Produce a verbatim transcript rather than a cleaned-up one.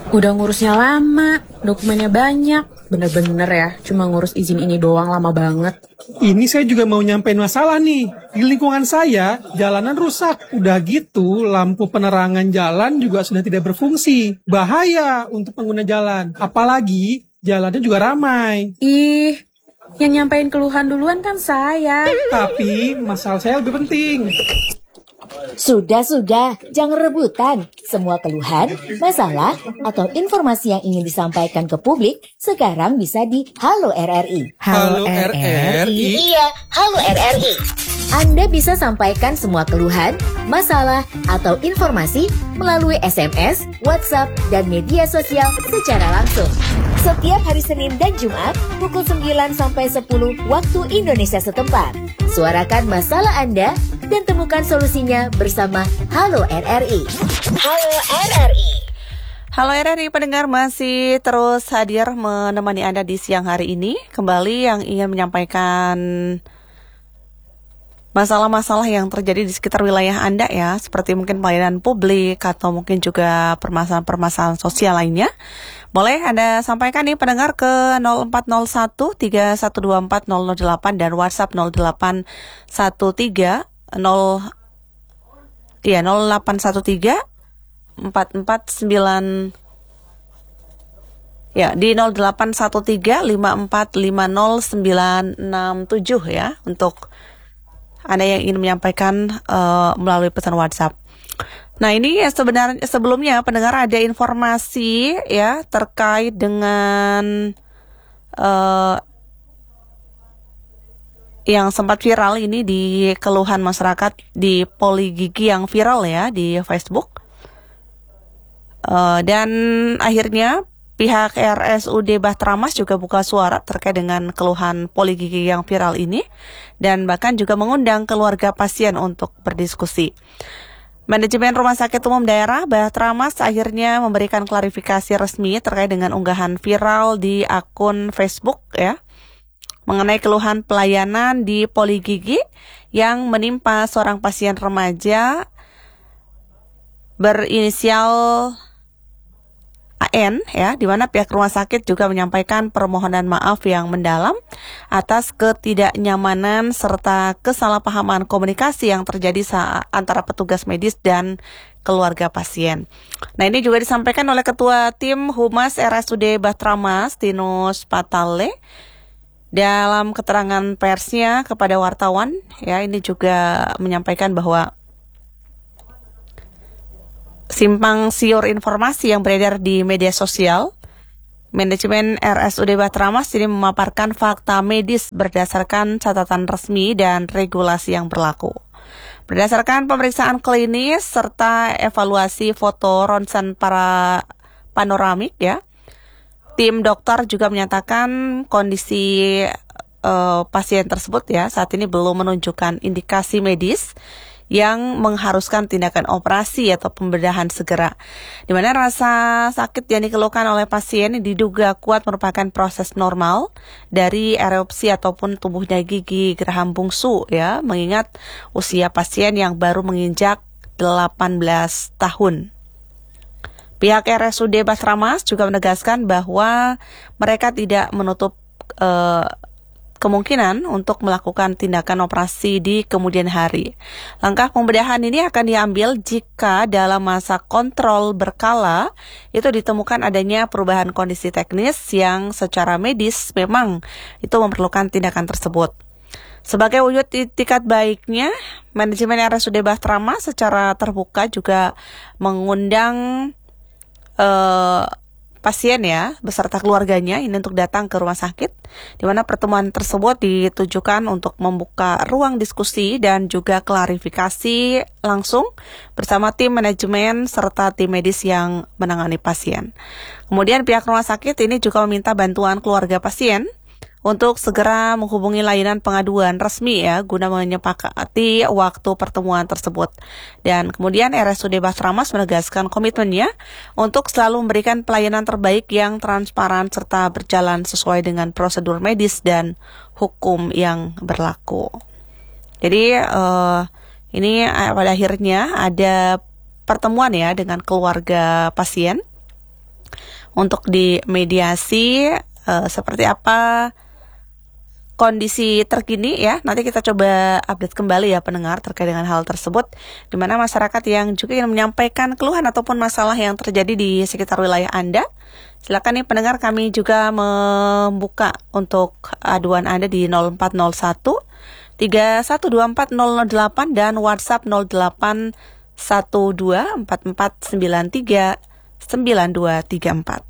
Udah ngurusnya lama, dokumennya banyak. Bener-bener ya, cuma ngurus izin ini doang lama banget. Ini saya juga mau nyampein masalah nih. Di lingkungan saya, jalanan rusak. Udah gitu, lampu penerangan jalan juga sudah tidak berfungsi. Bahaya untuk pengguna jalan. Apalagi, jalannya juga ramai. Ih, yang nyampein keluhan duluan kan saya. Tapi, masalah saya lebih penting. Sudah-sudah, jangan rebutan. Semua keluhan, masalah, atau informasi yang ingin disampaikan ke publik sekarang bisa di Halo R R I. Halo R R I? Iya, Halo R R I. Anda bisa sampaikan semua keluhan, masalah, atau informasi melalui S M S, WhatsApp, dan media sosial secara langsung. Setiap hari Senin dan Jumat, pukul sembilan sampai sepuluh waktu Indonesia setempat. Suarakan masalah Anda dan temukan solusinya bersama Halo R R I. Halo R R I. Halo R R I pendengar, masih terus hadir menemani Anda di siang hari ini. Kembali yang ingin menyampaikan masalah-masalah yang terjadi di sekitar wilayah Anda ya, seperti mungkin pelayanan publik atau mungkin juga permasalahan-permasalahan sosial lainnya. Boleh Anda sampaikan nih pendengar ke nol empat nol satu tiga satu dua empat nol nol delapan dan WhatsApp nol delapan satu tiga nol iya nol delapan satu tiga empat empat sembilan ya di nol delapan satu tiga lima empat lima nol sembilan enam tujuh ya untuk Anda yang ingin menyampaikan uh, melalui pesan WhatsApp. Nah ini ya sebenarnya sebelumnya pendengar ada informasi ya terkait dengan uh, yang sempat viral ini di keluhan masyarakat di poli gigi yang viral ya di Facebook. Uh, dan akhirnya pihak R S U D Bahteramas juga buka suara terkait dengan keluhan poli gigi yang viral ini dan bahkan juga mengundang keluarga pasien untuk berdiskusi. Manajemen Rumah Sakit Umum Daerah Bahteramas akhirnya memberikan klarifikasi resmi terkait dengan unggahan viral di akun Facebook ya mengenai keluhan pelayanan di poli gigi yang menimpa seorang pasien remaja berinisial A N ya, di mana pihak rumah sakit juga menyampaikan permohonan maaf yang mendalam atas ketidaknyamanan serta kesalahpahaman komunikasi yang terjadi saat antara petugas medis dan keluarga pasien. Nah, ini juga disampaikan oleh Ketua Tim Humas R S U D Bahteramas, Tinus Patale, dalam keterangan persnya kepada wartawan. Ya, ini juga menyampaikan bahwa simpang siur informasi yang beredar di media sosial, manajemen R S U D Bahteramas ini memaparkan fakta medis berdasarkan catatan resmi dan regulasi yang berlaku. Berdasarkan pemeriksaan klinis serta evaluasi foto ronsen para panoramik ya, tim dokter juga menyatakan kondisi uh, pasien tersebut ya saat ini belum menunjukkan indikasi medis yang mengharuskan tindakan operasi atau pembedahan segera. Di mana rasa sakit yang dikeluhkan oleh pasien diduga kuat merupakan proses normal dari erupsi ataupun tumbuhnya gigi geraham bungsu ya, mengingat usia pasien yang baru menginjak delapan belas tahun. Pihak R S U D Bahteramas juga menegaskan bahwa mereka tidak menutup uh, kemungkinan untuk melakukan tindakan operasi di kemudian hari. Langkah pembedahan ini akan diambil jika dalam masa kontrol berkala itu ditemukan adanya perubahan kondisi teknis yang secara medis memang itu memerlukan tindakan tersebut. Sebagai wujud itikat baiknya, manajemen R S U D Bahteramas secara terbuka juga mengundang uh, pasien ya beserta keluarganya ini untuk datang ke rumah sakit, di mana pertemuan tersebut ditujukan untuk membuka ruang diskusi dan juga klarifikasi langsung bersama tim manajemen serta tim medis yang menangani pasien. Kemudian pihak rumah sakit ini juga meminta bantuan keluarga pasien untuk segera menghubungi layanan pengaduan resmi ya guna menyepakati waktu pertemuan tersebut. Dan kemudian R S U D Bahteramas menegaskan komitmennya untuk selalu memberikan pelayanan terbaik yang transparan serta berjalan sesuai dengan prosedur medis dan hukum yang berlaku. Jadi uh, ini pada akhirnya ada pertemuan ya dengan keluarga pasien untuk dimediasi. Uh, seperti apa kondisi terkini ya, nanti kita coba update kembali ya pendengar terkait dengan hal tersebut, di mana masyarakat yang juga ingin menyampaikan keluhan ataupun masalah yang terjadi di sekitar wilayah Anda, silakan nih pendengar, kami juga membuka untuk aduan Anda di nol empat nol satu tiga satu dua empat nol nol delapan dan WhatsApp nol delapan satu dua empat empat sembilan tiga sembilan dua tiga empat.